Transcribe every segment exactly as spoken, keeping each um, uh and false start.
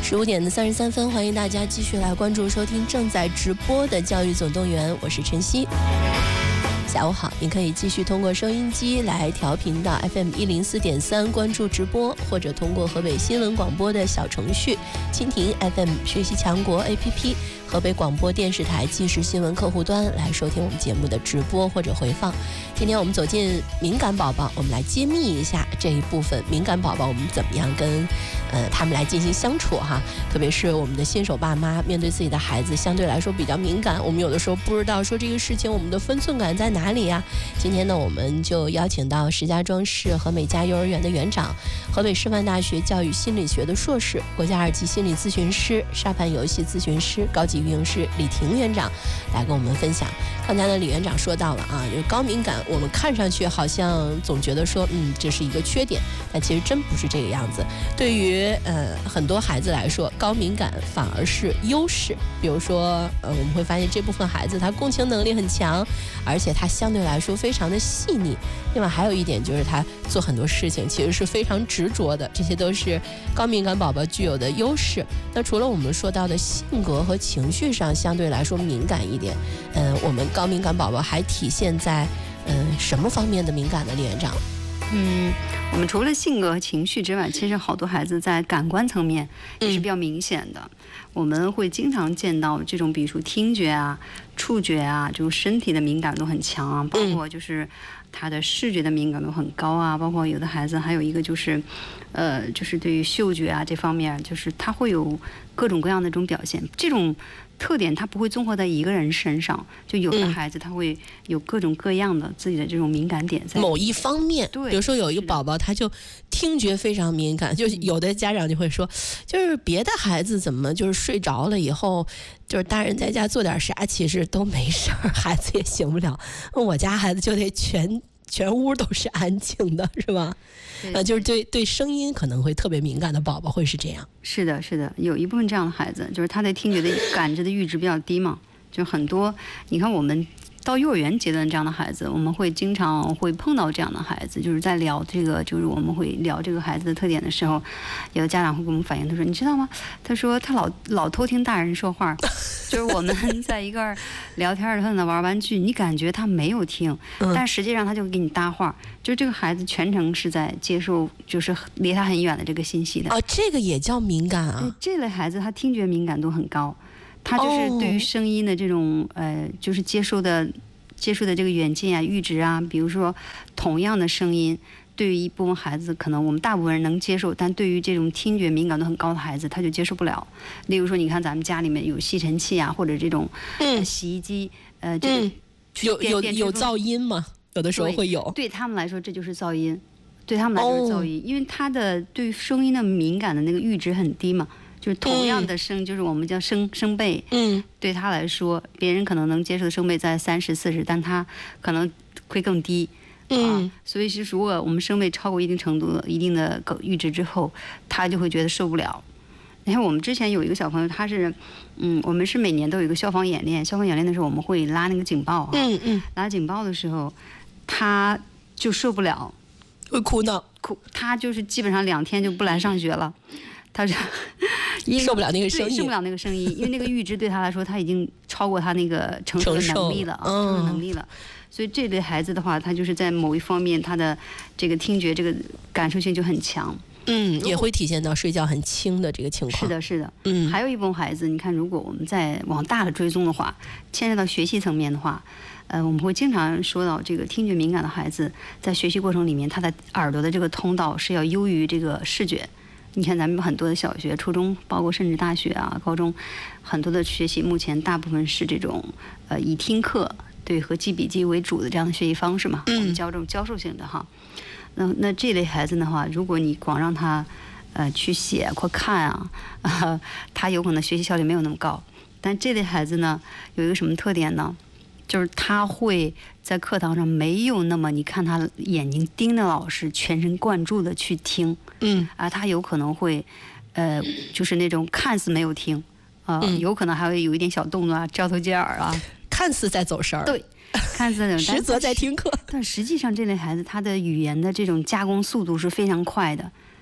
十五点的三十三分，欢迎大家继续来关注收听正在直播的教育总动员，我是晨曦。下午好，您可以继续通过收音机来调频到 F M 一零四点三关注直播，或者通过河北新闻广播的小程序蜻蜓 F M 学习强国 A P P 河北广播电视台即时新闻客户端来收听我们节目的直播或者回放。今天我们走进敏感宝宝，我们来揭秘一下这一部分敏感宝宝我们怎么样跟呃他们来进行相处哈。特别是我们的新手爸妈面对自己的孩子相对来说比较敏感，我们有的时候不知道说这个事情我们的分寸感在哪里呀。今天呢，我们就邀请到石家庄市和美家幼儿园的园长，河北师范大学教育心理学的硕士，国家二级心理咨询师、沙盘游戏咨询师、高级运营师李婷园长来跟我们分享。刚才呢，李园长说到了啊，就是高敏感，我们看上去好像总觉得说，嗯，这是一个缺点，但其实真不是这个样子。对于呃很多孩子来说，高敏感反而是优势。比如说，呃，我们会发现这部分孩子他共情能力很强，而且他相对来说非常的细腻。另外还有一点就是他做很多事情其实是非常执着的，这些都是高敏感宝宝具有的优势。那除了我们说到的性格和情绪上相对来说敏感一点，嗯、呃，我们高敏感宝宝还体现在嗯、呃、什么方面的敏感的，李园长？ 嗯，我们除了性格和情绪之外，其实好多孩子在感官层面也是比较明显的。嗯、我们会经常见到这种，比如说听觉啊、触觉啊，这种身体的敏感度很强啊，包括就是他的视觉的敏感度很高啊，包括有的孩子还有一个就是，呃，就是对于嗅觉啊这方面，就是他会有各种各样的这种表现。这种特点它不会综合在一个人身上，就有的孩子他会有各种各样的自己的这种敏感点在某一方面。对，比如说有一个宝宝他就听觉非常敏感，就是有的家长就会说，就是别的孩子怎么就是睡着了以后，就是大人在家做点啥其实都没事儿，孩子也醒不了，我家孩子就得全全屋都是安静的，是吧？呃，就是对对声音可能会特别敏感的宝宝会是这样。 是的，是的，有一部分这样的孩子，就是他的听觉的感知的阈值比较低嘛，就很多。你看我们到幼儿园阶段这样的孩子，我们会经常会碰到这样的孩子，就是在聊这个，就是我们会聊这个孩子的特点的时候，有的家长会跟我们反映，他说你知道吗？他说他老老偷听大人说话，就是我们在一块聊天的时候呢玩玩具，你感觉他没有听，但实际上他就给你搭话，就是这个孩子全程是在接受就是离他很远的这个信息的。 哦，这个也叫敏感啊？ 这类孩子他听觉敏感度很高。他就是对于声音的这种、哦、呃，就是接受的接受的这个远近啊、阈值啊，比如说同样的声音，对于一部分孩子，可能我们大部分人能接受，但对于这种听觉敏感度很高的孩子，他就接受不了。例如说，你看咱们家里面有吸尘器啊，或者这种、呃、洗衣机，呃，这个、 嗯、有有有噪音吗？有的时候会有。 对，对他们来说，这就是噪音。对他们来说是噪音，哦、因为他的对声音的敏感的那个阈值很低嘛。就是同样的声，嗯、就是我们叫声声贝，嗯，对他来说，别人可能能接受的声贝在三十、四十，但他可能会更低，嗯、啊，所以是如果我们声贝超过一定程度、一定的阈值之后，他就会觉得受不了。你看，我们之前有一个小朋友，他是，嗯，我们是每年都有一个消防演练，消防演练的时候，我们会拉那个警报，嗯嗯，拉警报的时候，他就受不了， 会哭闹， 哭，他就是基本上两天就不来上学了。他是受不了那个声音， 受不了那个声音，因为那个阈值对他来说，他已经超过他那个承受的能力了啊，承受能力了。所以这类孩子的话，他就是在某一方面，他的这个听觉这个感受性就很强。 嗯，也会体现到睡觉很轻的这个情况。 是的，是的。嗯，还有一部分孩子，你看，如果我们再往大的追踪的话，牵扯到学习层面的话，呃，我们会经常说到这个听觉敏感的孩子，在学习过程里面，他的耳朵的这个通道是要优于这个视觉。你看咱们很多的小学、初中，包括甚至大学啊、高中，很多的学习目前大部分是这种呃以听课对和记笔记为主的这样的学习方式嘛，嗯、我们教这种教授性的哈。那那这类孩子的话，如果你光让他呃去写或看啊，呃，他有可能学习效率没有那么高。但这类孩子呢，有一个什么特点呢？就是他会在课堂上没有那么你看他眼睛盯着老师，全神贯注的去听，嗯，啊，他有可能会，呃，就是那种看似没有听，啊、呃嗯，有可能还会有一点小动作啊，交头接耳啊， 看似在走神儿， 对，看似在走， 实则在听课。 但实际上这类孩子他的语言的这种加工速度是非常快的。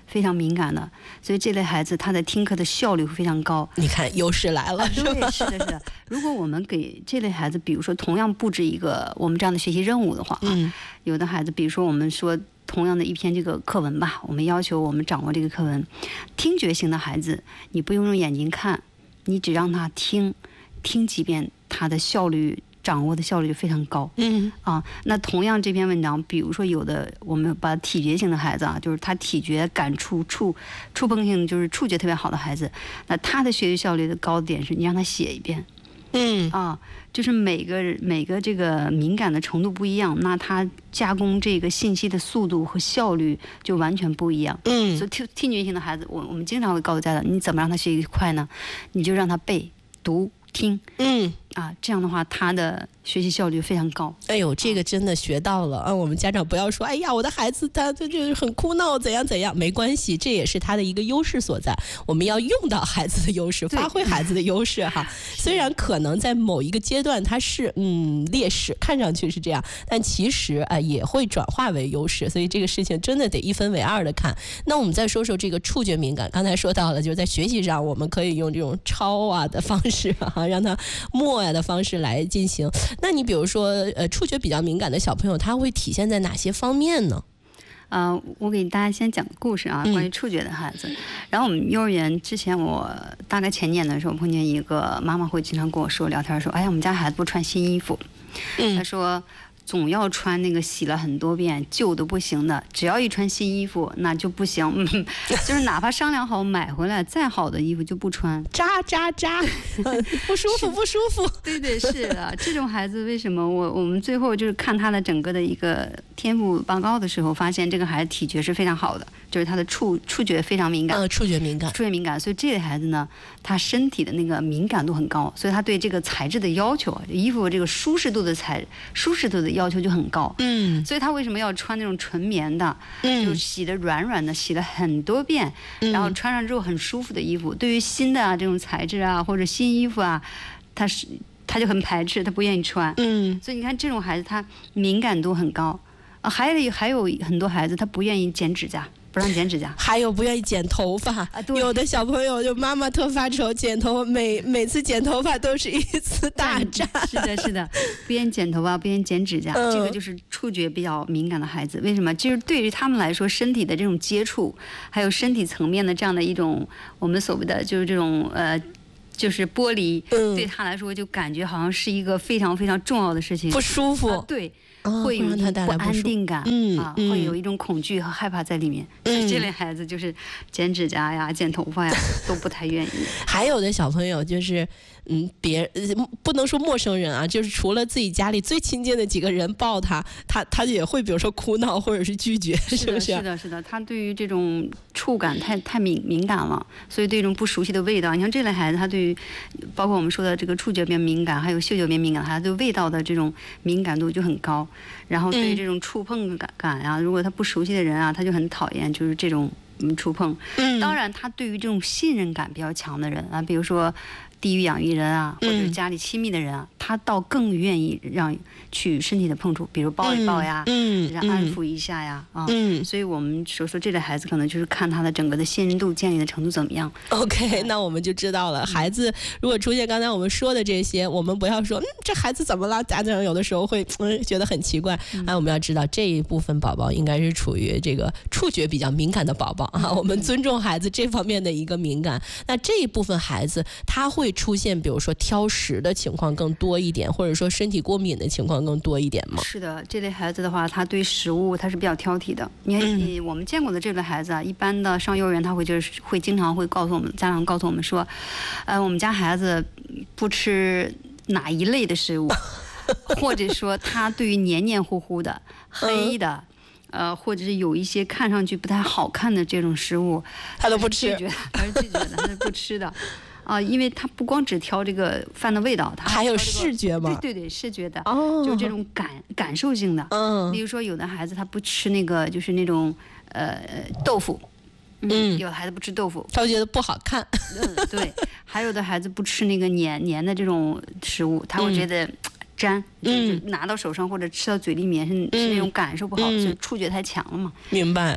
非常敏感的，所以这类孩子他的听课的效率会非常高。 你看优势来了， 啊、 是吧？ 对，是的，是的。如果我们给这类孩子，比如说同样布置一个我们这样的学习任务的话， 嗯， 有的孩子，比如说我们说同样的一篇这个课文吧，我们要求我们掌握这个课文，听觉型的孩子，你不用用眼睛看，你只让他听，听几遍，他的效率。掌握的效率就非常高， 嗯啊，那同样这篇文章，比如说有的我们把体觉型的孩子啊，就是他体觉感触触触碰性就是触觉特别好的孩子，那他的学习效率的高点是你让他写一遍， 嗯啊，就是每个每个这个敏感的程度不一样，那他加工这个信息的速度和效率就完全不一样。 嗯， 所以听听觉型的孩子，我我们经常会告诉家长，你怎么让他学习快呢？你就让他背读听， 嗯啊，这样的话他的学习效率非常高。 哎呦，这个真的学到了啊！我们家长不要说，哎呀，我的孩子他他就是很哭闹，怎样怎样，没关系，这也是他的一个优势所在。我们要用到孩子的优势，发挥孩子的优势哈。虽然可能在某一个阶段他是嗯劣势，看上去是这样，但其实啊、呃、也会转化为优势。所以这个事情真的得一分为二的看。那我们再说说这个触觉敏感，刚才说到了，就是在学习上我们可以用这种抄啊的方式啊，让他默呀的方式来进行。那你比如说，呃，触觉比较敏感的小朋友，他会体现在哪些方面呢？ 呃，我给大家先讲个故事啊，关于触觉的孩子。嗯、然后我们幼儿园之前，我大概前年的时候碰见一个妈妈，会经常跟我说聊天说，哎呀，我们家孩子不穿新衣服，嗯，他说。总要穿那个洗了很多遍旧的不行的，只要一穿新衣服那就不行，嗯，就是哪怕商量好买回来再好的衣服就不穿， 扎扎扎，不舒服不舒服。 对对是的，这种孩子为什么我我们最后就是看他的整个的一个天赋报告的时候，发现这个孩子体觉是非常好的，就是他的触触觉非常敏感， 呃，触觉敏感， 触觉敏感，所以这类孩子呢，他身体的那个敏感度很高，所以他对这个材质的要求，衣服这个舒适度的材舒适度的要求就很高， 嗯， 所以他为什么要穿那种纯棉的， 嗯， 就洗的软软的，洗了很多遍， 嗯、 然后穿上之后很舒服的衣服。对于新的啊这种材质啊或者新衣服啊，他是他就很排斥，他不愿意穿， 嗯， 所以你看这种孩子他敏感度很高，啊，还有还有很多孩子他不愿意剪指甲。不让剪指甲， 还有不愿意剪头发、啊、有的小朋友就妈妈特发愁剪头发，每每次剪头发都是一次大战。 是的，是的，不愿意剪头发，不愿意剪指甲、嗯，这个就是触觉比较敏感的孩子。为什么？就是对于他们来说，身体的这种接触，还有身体层面的这样的一种我们所谓的就是这种呃。就是剥离、嗯，对他来说就感觉好像是一个非常非常重要的事情， 不舒服， 啊、对、哦，会有一种不安定感， 嗯啊、 嗯， 会有一种恐惧和害怕在里面。嗯、所以这类孩子就是剪指甲呀、剪头发呀都不太愿意。 还有的小朋友就是，嗯，别不能说陌生人啊，就是除了自己家里最亲近的几个人抱他，他他也会比如说哭闹或者是拒绝，是不是？ 是的，是的，他对于这种触感太太敏敏感了，所以对这种不熟悉的味道，你像这类孩子，他对于包括我们说的这个触觉变敏感，还有嗅觉变敏感，他对味道的这种敏感度就很高。然后对于这种触碰感感啊，如果他不熟悉的人啊，他就很讨厌，就是这种嗯触碰。嗯，当然他对于这种信任感比较强的人啊，比如说地域养育人啊，或者家里亲密的人啊，嗯、他倒更愿意让去身体的碰触，比如抱一抱呀，嗯，让安抚一下呀，啊，嗯，所以我们说说这类孩子可能就是看他的整个的信任度建立的程度怎么样。 OK， 那我们就知道了，嗯、孩子如果出现刚才我们说的这些，我们不要说，嗯，这孩子怎么了？家长有的时候会嗯觉得很奇怪，嗯、哎，我们要知道这一部分宝宝应该是处于这个触觉比较敏感的宝宝啊，我们尊重孩子这方面的一个敏感。那这一部分孩子他会出现比如说挑食的情况更多一点，或者说身体过敏的情况更多一点吗？ 是的，这类孩子的话，他对食物他是比较挑剔的。你看，嗯、我们见过的这类孩子啊，一般的上幼儿园他会就是会经常会告诉我们家长告诉我们说，呃，我们家孩子不吃哪一类的食物，或者说他对于黏黏糊糊的、黑的。嗯呃，或者是有一些看上去不太好看的这种食物， 他都不吃， 他是拒绝的，他是不吃的，啊、呃，因为他不光只挑这个饭的味道，他还有视觉嘛， 对对对，视觉的， 哦， 就这种感感受性的，嗯，比如说有的孩子他不吃那个就是那种呃豆腐，嗯，嗯有的孩子不吃豆腐， 他会觉得不好看， 嗯，对，还有的孩子不吃那个黏黏的这种食物，他会觉得。嗯粘，就是拿到手上或者吃到嘴里面是、嗯、是那种感受不好，嗯、所以触觉太强了嘛。 明白。 嗯，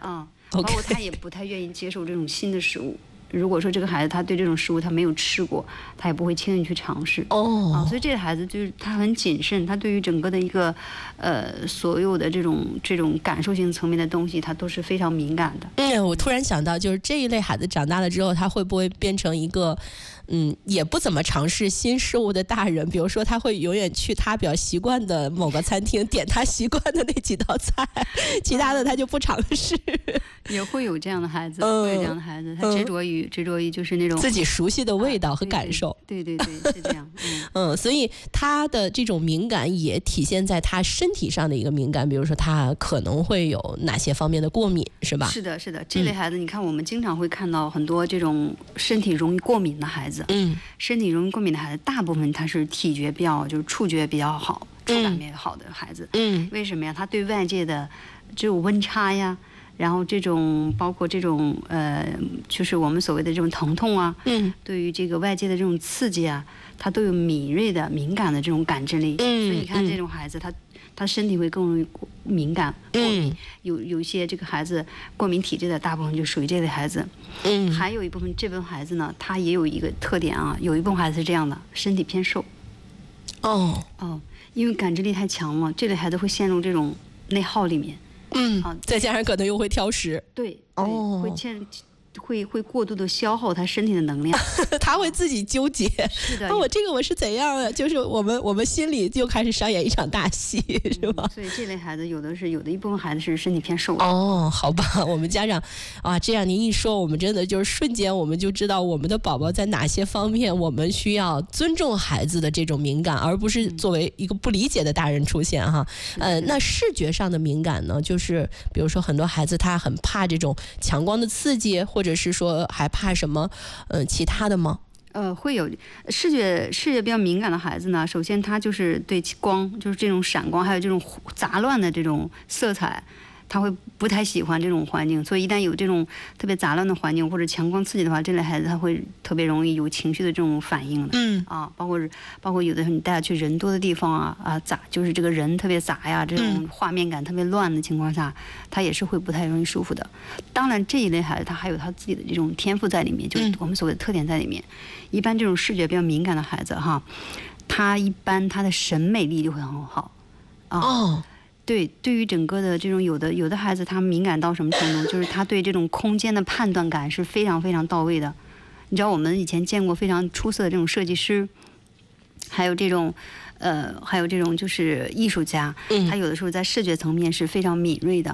包括他也不太愿意接受这种新的食物。如果说这个孩子他对这种食物他没有吃过，他也不会轻易去尝试。 哦， 啊，所以这个孩子就是他很谨慎，他对于整个的一个呃所有的这种这种感受性层面的东西，他都是非常敏感的。 嗯，我突然想到，就是这一类孩子长大了之后，他会不会变成一个嗯也不怎么尝试新事物的大人？比如说，他会永远去他比较习惯的某个餐厅，点他习惯的那几道菜，其他的他就不尝试。 也会有这样的孩子， 嗯、 会有这样的孩子，他执着于、嗯、执着于就是那种自己熟悉的味道和感受。 啊、对, 对对对，是这样。嗯, 嗯，所以他的这种敏感也体现在他身体上的一个敏感，比如说他可能会有哪些方面的过敏，是吧？ 是的，是的，这类孩子，你看我们经常会看到很多这种身体容易过敏的孩子。嗯，身体容易过敏的孩子，大部分他是体觉比较，就是触觉比较好，触感比较好的孩子。嗯，为什么呀？他对外界的这种温差呀。然后这种包括这种呃，就是我们所谓的这种疼痛啊，嗯，对于这个外界的这种刺激啊，他都有敏锐的、敏感的这种感知力。嗯，所以你看这种孩子，他他身体会更容易敏感、过敏。有有一些这个孩子过敏体质的，大部分就属于这类孩子。嗯，还有一部分这部分孩子呢，他也有一个特点啊，有一部分孩子是这样的，身体偏瘦。哦哦，因为感知力太强了，这类孩子会陷入这种内耗里面。 嗯，啊，再加上可能又会挑食， 对，对哦，会欠，会会过度的消耗他身体的能量， 他会自己纠结。 是的， 那、哦、我这个我是怎样的？就是我们我们心里就开始上演一场大戏，是吧？ 嗯、所以这类孩子有的是有的一部分孩子是身体偏瘦的。 哦，好吧，我们家长啊，这样您一说，我们真的就是瞬间我们就知道我们的宝宝在哪些方面我们需要尊重孩子的这种敏感，而不是作为一个不理解的大人出现哈。嗯、呃，那视觉上的敏感呢，就是比如说很多孩子他很怕这种强光的刺激，或者是说还怕什么呃其他的吗？ 呃，会有视觉视觉比较敏感的孩子呢，首先他就是对光，就是这种闪光，还有这种杂乱的这种色彩，他会不太喜欢这种环境，所以一旦有这种特别杂乱的环境或者强光刺激的话，这类孩子他会特别容易有情绪的这种反应的。嗯啊，包括包括有的时候你带他去人多的地方啊啊杂，就是这个人特别杂呀，这种画面感特别乱的情况下，他也是会不太容易舒服的。当然这一类孩子他还有他自己的这种天赋在里面，就是我们所谓的特点在里面。一般这种视觉比较敏感的孩子哈，他一般他的审美力就会很好啊。哦。对，对于整个的这种有的有的孩子，他敏感到什么程度？就是他对这种空间的判断感是非常非常到位的。你知道，我们以前见过非常出色的这种设计师，还有这种，呃，还有这种就是艺术家，他有的时候在视觉层面是非常敏锐的。